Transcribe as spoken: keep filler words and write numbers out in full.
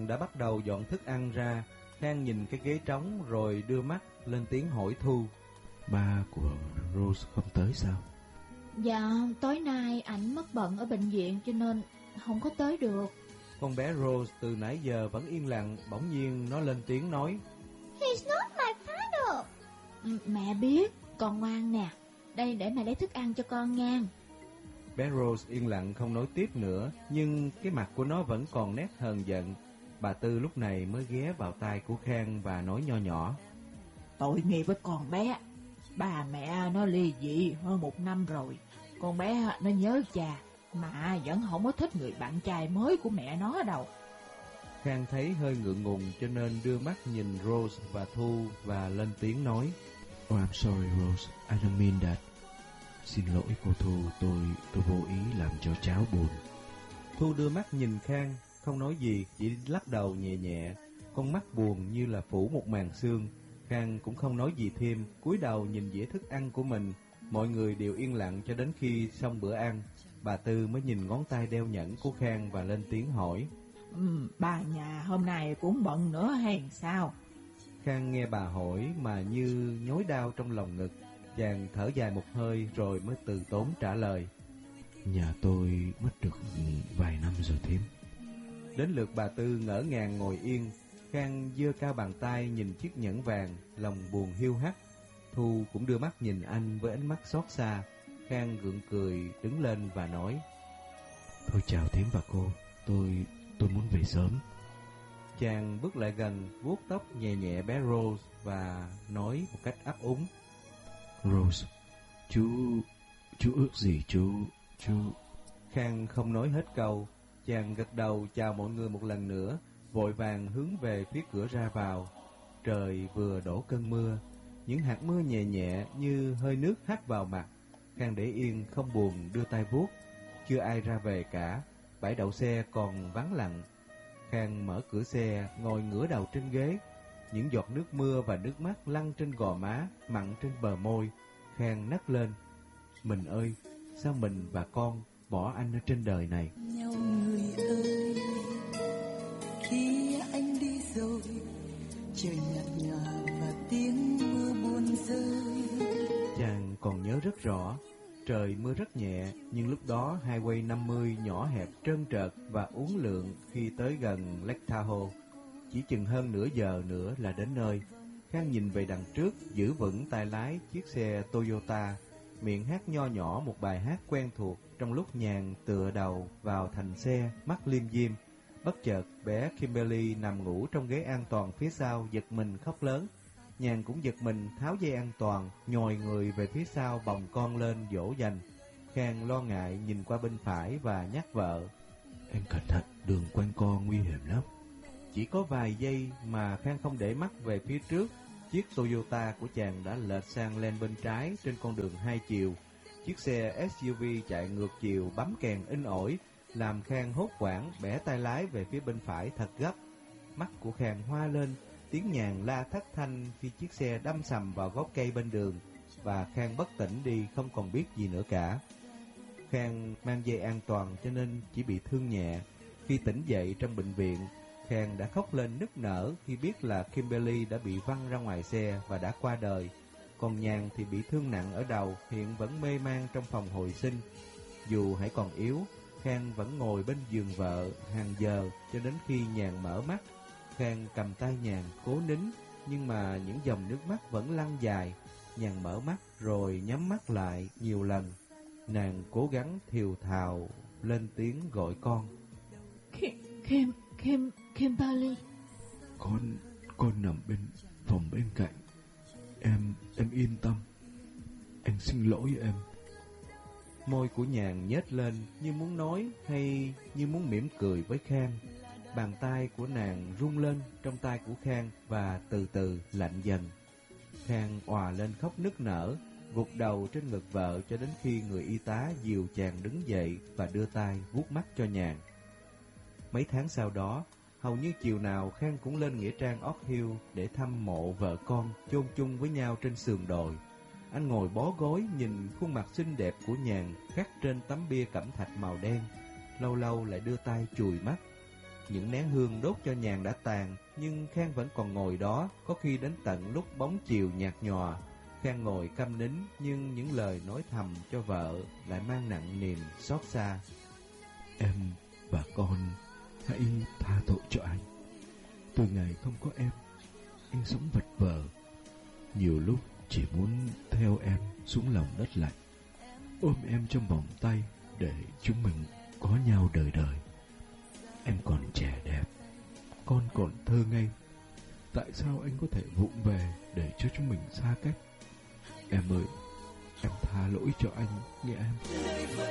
Chàng đã bắt đầu dọn thức ăn ra. Khang nhìn cái ghế trống rồi đưa mắt lên tiếng hỏi Thu. Ba của Rose không tới sao? Dạ, tối nay ảnh mất bận ở bệnh viện cho nên không có tới được. Con bé Rose từ nãy giờ vẫn yên lặng, bỗng nhiên nó lên tiếng nói. He's not my father. Mẹ biết, con ngoan nè. Đây để mẹ lấy thức ăn cho con nha. Bé Rose yên lặng không nói tiếp nữa, nhưng cái mặt của nó vẫn còn nét hờn giận. Bà Tư lúc này mới ghé vào tai của Khang và nói nho nhỏ. Tội nghiệp với con bé. Ba mẹ nó ly dị hơn một năm rồi. Con bé nó nhớ cha, mà vẫn không có thích người bạn trai mới của mẹ nó đâu. Khang thấy hơi ngượng ngùng cho nên đưa mắt nhìn Rose và Thu và lên tiếng nói. Oh, I'm sorry Rose, I don't mean that. Xin lỗi cô Thu, tôi tôi vô ý làm cho cháu buồn. Thu đưa mắt nhìn Khang, không nói gì, chỉ lắc đầu nhẹ nhẹ. Con mắt buồn như là phủ một màn sương. Khang cũng không nói gì thêm, cúi đầu nhìn dĩa thức ăn của mình. Mọi người đều yên lặng cho đến khi xong bữa ăn. Bà Tư mới nhìn ngón tay đeo nhẫn của Khang và lên tiếng hỏi. Ừ, bà nhà hôm nay cũng bận nữa hay sao? Khang nghe bà hỏi mà như nhói đau trong lòng ngực. Chàng thở dài một hơi rồi mới từ tốn trả lời. Nhà tôi mất được vài năm rồi thím. Đến lượt bà Tư ngỡ ngàng ngồi yên. Khang giơ cao bàn tay nhìn chiếc nhẫn vàng, lòng buồn hiu hắt. Thu cũng đưa mắt nhìn anh với ánh mắt xót xa. Khang gượng cười đứng lên và nói. Thôi chào thím và cô, tôi tôi muốn về sớm. Chàng bước lại gần, vuốt tóc nhẹ nhẹ bé Rose và nói một cách ấp úng. Rose, chú chú ước gì chú chú? Khang không nói hết câu. Chàng gật đầu chào mọi người một lần nữa, vội vàng hướng về phía cửa ra vào. Trời vừa đổ cơn mưa, những hạt mưa nhẹ nhẹ như hơi nước hắt vào mặt. Khang để yên không buồn đưa tay vuốt. Chưa ai ra về cả, bãi đậu xe còn vắng lặng. Khang mở cửa xe, ngồi ngửa đầu trên ghế. Những giọt nước mưa và nước mắt lăn trên gò má, mặn trên bờ môi. Khang nấc lên. Mình ơi, sao mình và con bỏ anh ở trên đời này? Nhau người ơi, khi anh đi rồi, trời nhạt nhòa và tiếng mưa buồn rơi. Chàng còn nhớ rất rõ. Trời mưa rất nhẹ, nhưng lúc đó highway năm mươi nhỏ hẹp trơn trợt và uốn lượn khi tới gần Lake Tahoe. Chỉ chừng hơn nửa giờ nữa là đến nơi. Khang nhìn về đằng trước, giữ vững tay lái chiếc xe Toyota, miệng hát nho nhỏ một bài hát quen thuộc trong lúc Nhàn tựa đầu vào thành xe, mắt liêm diêm. Bất chợt, bé Kimberly nằm ngủ trong ghế an toàn phía sau giật mình khóc lớn. Nhàn cũng giật mình tháo dây an toàn, nhồi người về phía sau bồng con lên dỗ dành. Khang lo ngại nhìn qua bên phải và nhắc vợ. Em cẩn thận, đường quanh co nguy hiểm lắm. Chỉ có vài giây mà Khang không để mắt về phía trước. Chiếc Toyota của chàng đã lệch sang lên bên trái trên con đường hai chiều. Chiếc xe ét u vê chạy ngược chiều bấm kèn inh ỏi, làm Khang hốt hoảng bẻ tay lái về phía bên phải thật gấp. Mắt của Khang hoa lên, tiếng Nhàn la thất thanh khi chiếc xe đâm sầm vào gốc cây bên đường, và Khang bất tỉnh đi không còn biết gì nữa cả. Khang mang dây an toàn cho nên chỉ bị thương nhẹ. Khi tỉnh dậy trong bệnh viện, Khang đã khóc lên nức nở khi biết là Kimberly đã bị văng ra ngoài xe và đã qua đời. Còn Nhàn thì bị thương nặng ở đầu, hiện vẫn mê man trong phòng hồi sinh. Dù hãy còn yếu, Khang vẫn ngồi bên giường vợ hàng giờ cho đến khi Nhàn mở mắt. Khang cầm tay Nhàn cố nín, nhưng mà những dòng nước mắt vẫn lăn dài. Nhàn mở mắt rồi nhắm mắt lại nhiều lần. Nàng cố gắng thều thào lên tiếng gọi con. Kim, Kim, Kim, Kimberly. Con, con nằm bên phòng bên cạnh. Em, em yên tâm. Anh xin lỗi em. Môi của Nhàn nhếch lên như muốn nói hay như muốn mỉm cười với Khang. Bàn tay của nàng rung lên trong tay của Khang và từ từ lạnh dần. Khang òa lên khóc nức nở, gục đầu trên ngực vợ cho đến khi người y tá dìu chàng đứng dậy và đưa tay vuốt mắt cho Nhàn. Mấy tháng sau đó, hầu như chiều nào Khang cũng lên nghĩa trang Oak Hill để thăm mộ vợ con chôn chung với nhau trên sườn đồi. Anh ngồi bó gối nhìn khuôn mặt xinh đẹp của Nhàn khắc trên tấm bia cẩm thạch màu đen, lâu lâu lại đưa tay chùi mắt. Những nén hương đốt cho nhàn đã tàn, nhưng Khang vẫn còn ngồi đó, có khi đến tận lúc bóng chiều nhạt nhòa. Khang ngồi câm nín, nhưng những lời nói thầm cho vợ lại mang nặng niềm xót xa. Em và con hãy tha tội cho anh. Từ ngày không có em, anh sống vật vờ. Nhiều lúc chỉ muốn theo em xuống lòng đất lạnh, ôm em trong vòng tay để chúng mình có nhau đời đời. Em còn trẻ đẹp, con còn thơ ngây. Tại sao anh có thể vụng về để cho chúng mình xa cách? Em ơi, em tha lỗi cho anh nghe em.